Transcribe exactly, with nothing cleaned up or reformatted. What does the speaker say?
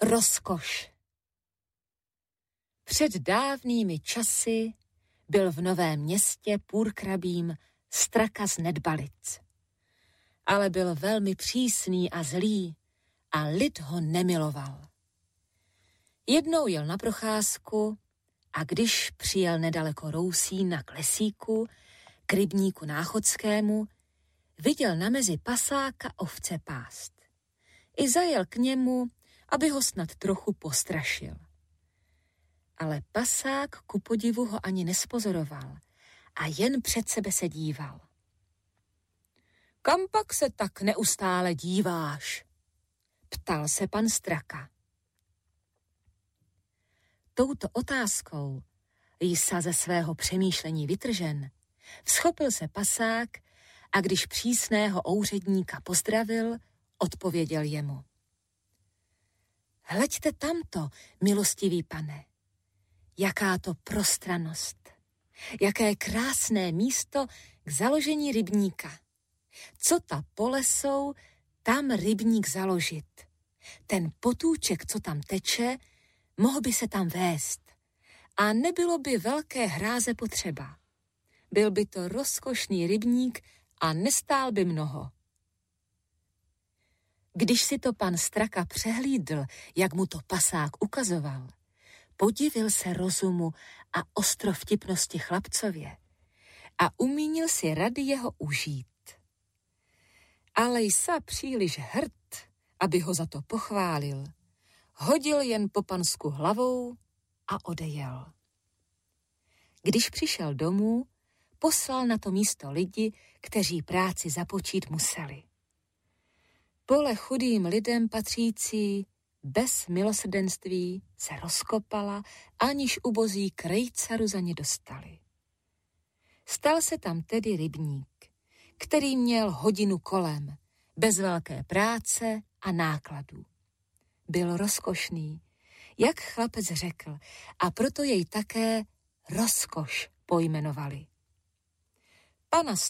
Rozkoš. Před dávnými časy byl v Novém Městě purkrabím Straka z Nedbalic. Ale byl velmi přísný a zlý a lid ho nemiloval. Jednou jel na procházku a když přijel nedaleko Rousína k lesíku, k rybníku Náchodskému, viděl na mezi pasáka ovce pást. I zajel k němu, aby ho snad trochu postrašil. Ale pasák ku podivu ho ani nespozoroval a jen před sebe se díval. Kam pak se tak neustále díváš? Ptal se pan Straka. Touto otázkou, jsa ze svého přemýšlení vytržen, vzchopil se pasák a když přísného ouředníka pozdravil, odpověděl jemu. Hleďte tamto, milostivý pane, jaká to prostranost, jaké krásné místo k založení rybníka. Co ta pole jsou, tam rybník založit. Ten potůček, co tam teče, mohl by se tam vést a nebylo by velké hráze potřeba. Byl by to rozkošný rybník a nestál by mnoho. Když si to pan Straka přehlídl, jak mu to pasák ukazoval, podivil se rozumu a ostrovtipnosti chlapcově a umínil si rady jeho užít. Ale jsa příliš hrd, aby ho za to pochválil. Hodil jen po pansku hlavou a odejel. Když přišel domů, poslal na to místo lidi, kteří práci započít museli. Pole chudým lidem patřící bez milosrdenství se rozkopala, aniž ubozí krejcaru za ně dostali. Stal se tam tedy rybník, který měl hodinu kolem, bez velké práce a nákladů. Byl rozkošný, jak chlapec řekl, a proto jej také Rozkoš pojmenovali. Pana